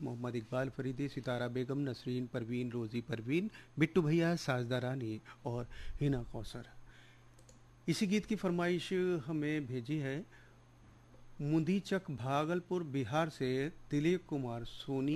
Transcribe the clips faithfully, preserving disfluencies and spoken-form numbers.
मोहम्मद इकबाल फरीदी, सितारा बेगम, नसरीन परवीन, रोज़ी परवीन, बिट्टू भैया, साजदा रानी और हिना कौसर। इसी गीत की फरमाइश हमें भेजी है मुंदीचक भागलपुर बिहार से दिलीप कुमार सोनी।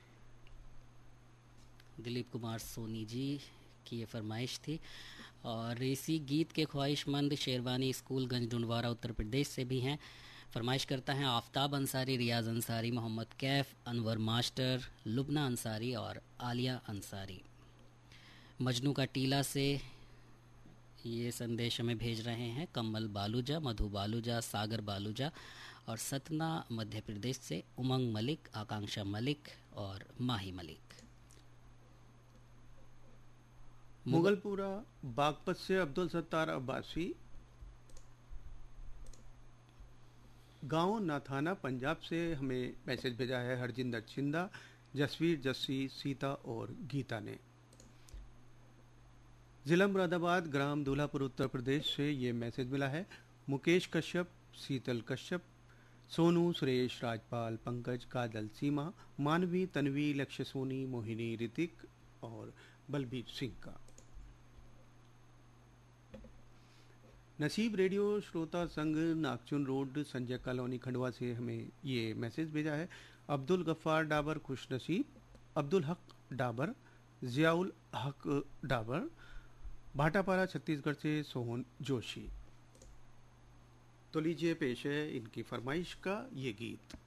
दिलीप कुमार सोनी जी की ये फरमाइश थी। और इसी गीत के ख्वाहिशमंद शेरवानी स्कूल गंज डुंडवारा उत्तर प्रदेश से भी हैं। फरमाइश करता है आफ्ताब अंसारी, रियाज अंसारी, मोहम्मद कैफ, अनवर मास्टर, लुबना अंसारी और आलिया अंसारी। मजनू का टीला से ये संदेश हमें भेज रहे हैं कमल बालूजा, मधु बालूजा, सागर बालूजा और सतना मध्य प्रदेश से उमंग मलिक, आकांक्षा मलिक और माही मलिक। मुगलपुरा बागपत से अब्दुल सत्तार अब्बासी, गांव नाथाना पंजाब से हमें मैसेज भेजा है हरजिंदर छिंदा, जसवीर, जस्सी, सीता और गीता ने। जिला मुरादाबाद, ग्राम दूल्हापुर उत्तर प्रदेश से ये मैसेज मिला है मुकेश कश्यप, शीतल कश्यप, सोनू, सुरेश, राजपाल, पंकज, काजल, सीमा, मानवी, तन्वी, लक्ष्य सोनी, मोहिनी, ऋतिक और बलबीर सिंह का। नसीब रेडियो श्रोता संघ नागचुन रोड संजय कॉलोनी खंडवा से हमें ये मैसेज भेजा है अब्दुल गफ्फार डाबर, खुश नसीब, अब्दुल हक डाबर, जियाउल हक डाबर, भाटापारा छत्तीसगढ़ से सोहन जोशी। तो लीजिए पेश है इनकी फरमाइश का ये गीत।